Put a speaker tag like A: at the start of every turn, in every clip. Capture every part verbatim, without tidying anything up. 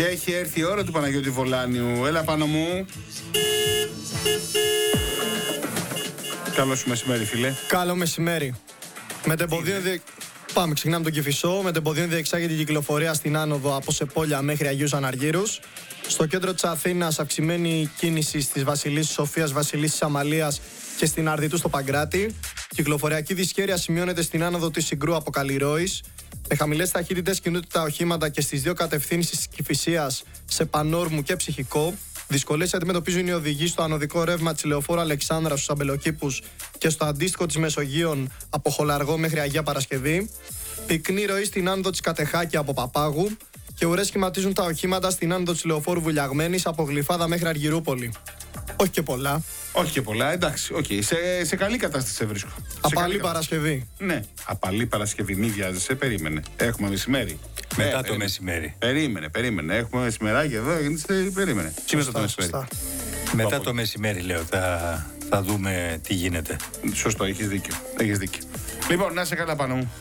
A: Και έχει έρθει η ώρα του Παναγιώτη Βολάνιου. Έλα πάνω μου. Καλό σου μεσημέρι, φίλε.
B: Καλό μεσημέρι. Με το εμποδίο δι... Πάμε, ξεκινάμε τον Κηφισό. Με το εμποδίο διεξάγεται η κυκλοφορία στην άνοδο από Σεπόλια μέχρι Αγίους Αναργύρους. Στο κέντρο της Αθήνας αυξημένη κίνηση στις Βασιλίσσης Σοφίας, Βασιλίσσης Αμαλίας και στην Αρδιτού στο Παγκράτη. Κυκλοφοριακή δυσχέρεια σημειώνεται στην άνοδο της Συγκρού από Καλλιρόης. Με χαμηλές ταχύτητες κινούνται τα οχήματα και στις δύο κατευθύνσεις της Κηφισίας σε Πανόρμου και Ψυχικό. Δυσκολίες αντιμετωπίζουν οι οδηγοί στο ανωδικό ρεύμα της Λεωφόρου Αλεξάνδρα στους Αμπελοκήπους και στο αντίστοιχο της Μεσογείων από Χολαργό μέχρι Αγία Παρασκευή. Πυκνή ροή στην άνοδο της Κατεχάκη από Παπάγου και ουρές σχηματίζουν τα οχήματα στην άνοδο της Λεωφόρου Βουλιαγμένης από Γλυφάδα μέχρι Αργυρούπολη. Όχι και πολλά.
A: Όχι και πολλά, εντάξει. Okay. Σε, σε καλή κατάσταση σε βρίσκω.
B: Απαλή Παρασκευή.
A: Ναι, απαλή Παρασκευή, μη βιάζεσαι, περίμενε. Έχουμε μεσημέρι.
C: Μετά
A: ε,
C: το
A: περίμενε.
C: μεσημέρι.
A: Περίμενε, περίμενε. Έχουμε μεσημεράκι εδώ, περίμενε. Τι μετά το μεσημέρι.
C: Μετά το μεσημέρι, λέω, θα, θα δούμε τι γίνεται.
A: Σωστό, έχεις δίκιο. Έχεις δίκιο. Λοιπόν, να είσαι καλά πάνω μου.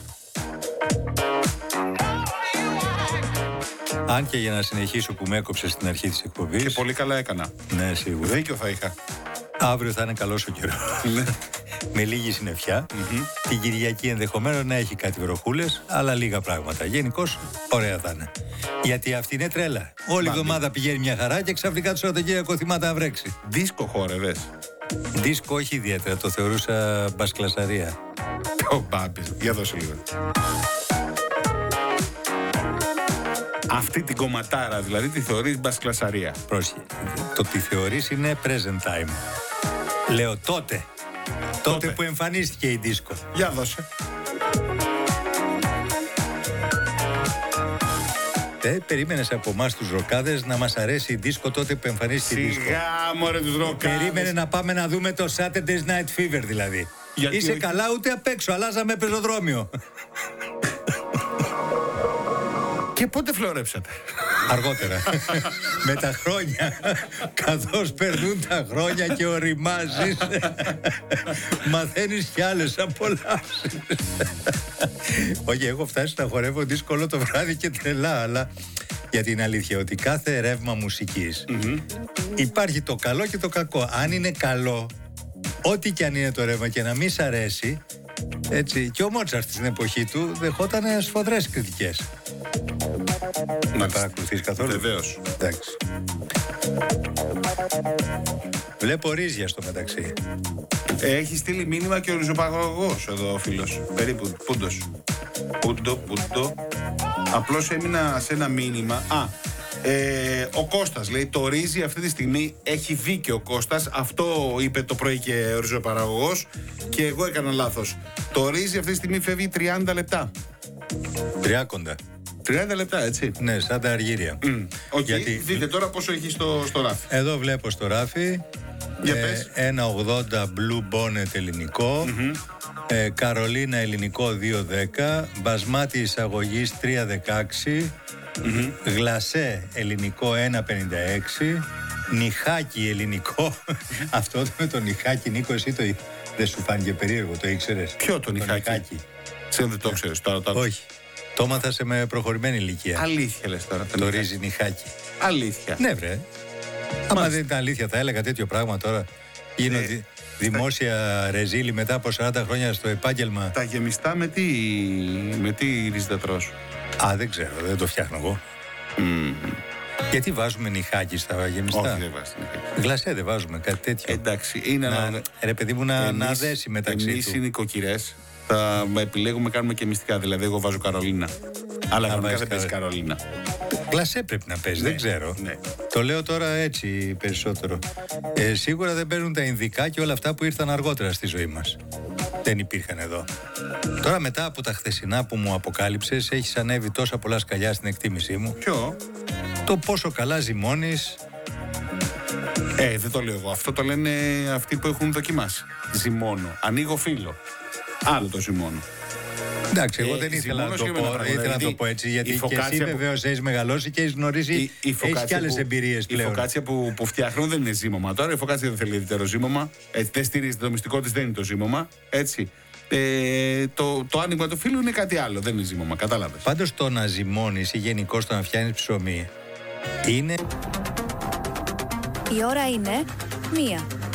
C: Αν και για να συνεχίσω που με έκοψε στην αρχή της εκπομπής.
A: Και πολύ καλά έκανα.
C: Ναι, σίγουρα.
A: Δίκιο θα είχα.
C: Αύριο θα είναι καλός ο καιρός. Με λίγη συννεφιά. Mm-hmm. Την Κυριακή ενδεχομένως να έχει κάτι βροχούλες, αλλά λίγα πράγματα. Γενικώς ωραία θα είναι. Γιατί αυτή είναι τρέλα. Όλη η εβδομάδα πηγαίνει μια χαρά και ξαφνικά το Σαββατοκύριακο θυμάται να βρέξει.
A: Δίσκο χόρευες.
C: Δίσκο όχι ιδιαίτερα, το θεωρούσα μπασκλασαρία.
A: Ο Μπάμπης, για δώσε λίγο. Αυτή την κομματάρα δηλαδή τη θεωρείς μπασκλασαρία.
C: Πρόσχε. Το τι θεωρείς είναι present time. Λέω τότε. Τότε, τότε που εμφανίστηκε η δίσκο.
A: Για δώσε.
C: Ε, περίμενες από εμάς τους ροκάδες να μας αρέσει η δίσκο τότε που εμφανίστηκε η δίσκο.
A: Σιγά μωρέ τους ροκάδες.
C: Περίμενε να πάμε να δούμε το Saturday's Night Fever δηλαδή.
A: Γιατί
C: Είσαι
A: όχι...
C: καλά ούτε απ' έξω, αλλάζαμε πεζοδρόμιο.
A: Και πότε φλωρέψατε?
C: Αργότερα. Με τα χρόνια. Καθώς περνούν τα χρόνια και οριμάζεις, μαθαίνεις κι άλλες απολαύσεις. Όχι, έχω φτάσει να χορεύω δύσκολο το βράδυ και τρελά, αλλά για την αλήθεια ότι κάθε ρεύμα μουσικής mm-hmm. υπάρχει το καλό και το κακό. Αν είναι καλό, ό,τι κι αν είναι το ρεύμα και να μην σ' αρέσει, έτσι, και ο Μότσαρτ στην εποχή του δεχόταν σφοδρές κριτικές. Να παρακολουθείς καθόλου?
A: Βεβαίως.
C: Εντάξει. Βλέπω ρύζια στο μεταξύ.
A: Έχει στείλει μήνυμα και ο ριζοπαγωγός εδώ ο φίλος. Περίπου, πούντος. Πούντο, πούντο. Απλώς έμεινα σε ένα μήνυμα. Α, ε, ο Κώστας λέει το ρύζι αυτή τη στιγμή έχει δίκιο ο Κώστας. Αυτό είπε το πρωί και ο ριζοπαραγωγός και εγώ έκανα λάθος. Το ρύζι αυτή τη στιγμή φεύγει τριάντα λεπτά.
C: Τριάκοντα.
A: τριάντα λεπτά, έτσι.
C: Ναι, σαν τα αργύρια.
A: Mm. Okay.
C: Γιατί...
A: Δείτε τώρα πόσο έχει στο, στο ράφι.
C: Εδώ βλέπω στο ράφι.
A: Για
C: ε,
A: πες.
C: ένα ογδόντα Blue Bonnet ελληνικό. Mm-hmm. ε, Καρολίνα ελληνικό δύο δέκα. Μπασμάτι εισαγωγής τρία δεκαέξι. Mm-hmm. Γλασέ ελληνικό ένα πενήντα έξι. Νιχάκι ελληνικό. Αυτό με το νιχάκι, Νίκο, εσύ το δεν σου φάνηκε περίεργο, το ήξερες?
A: Ποιο το νιχάκι? Σε δεν το ξέρεις τώρα, τώρα.
C: Όχι. Το έμαθα με προχωρημένη ηλικία.
A: Αλήθεια λες τώρα?
C: Το ρύζι νιχάκι.
A: Αλήθεια?
C: Ναι, βρε. Άμα δεν ήταν αλήθεια, θα έλεγα τέτοιο πράγμα τώρα. Γίνονται ε, δημόσια στα... ρεζίλη μετά από σαράντα χρόνια στο επάγγελμα.
A: Τα γεμιστά με τι, με τι ρύζι τα τρως?
C: Α, δεν ξέρω, δεν το φτιάχνω εγώ.
A: Mm.
C: Γιατί βάζουμε νιχάκι στα γεμιστά?
A: Όχι, δεν βάζουμε νιχάκι.
C: Γλασέ δεν βάζουμε, κάτι τέτοιο.
A: Εντάξει, είναι
C: να,
A: ένα...
C: Ρε παιδί μου, να,
A: εμείς,
C: να δέσει μεταξύ
A: εμείς
C: του.
A: οι νοικοκυρές θα επιλέγουμε, κάνουμε και μυστικά. Δηλαδή, εγώ βάζω Καρολίνα. Αλλά κανονικά δεν παίζει Καρολίνα.
C: Γλασέ πρέπει να παίζει,
A: ναι,
C: δεν ξέρω.
A: Ναι.
C: Το λέω τώρα έτσι περισσότερο. Ε, σίγουρα δεν παίρνουν τα Ινδικά και όλα αυτά που ήρθαν αργότερα στη ζωή μας. Δεν υπήρχαν εδώ. Τώρα μετά από τα χθεσινά που μου αποκάλυψες, έχεις ανέβει τόσα πολλά σκαλιά στην εκτίμησή μου.
A: Ποιο?
C: Το πόσο καλά ζυμώνεις.
A: Ε, δεν το λέω εγώ. Αυτό το λένε αυτοί που έχουν δοκιμάσει. Ζυμώνω. Ανοίγω φύλλο. Άλλο το ζυμώνω.
C: Εντάξει, εγώ
A: ε,
C: δεν ήθελα να το πω, ήθελα να το πω έτσι, γιατί και εσύ βεβαίως έχεις μεγαλώσει και έχεις γνωρίσει, έχεις και άλλες εμπειρίες πλέον.
A: Η φωκάτσια που, που φτιάχνουν δεν είναι ζύμωμα. Τώρα η φωκάτσια δεν θέλει ιδιαίτερο ζύμωμα. Έτσι, δεν στηρίζεται, το μυστικό της δεν είναι το ζύμωμα. Έτσι. Ε, το, το άνοιγμα του φύλλου είναι κάτι άλλο, δεν είναι ζύμωμα, κατάλαβες.
C: Πάντως το να ζυμώνεις ή γενικώς το να φτιάχνεις ψωμί Είναι...
D: Η ώρα είναι μία.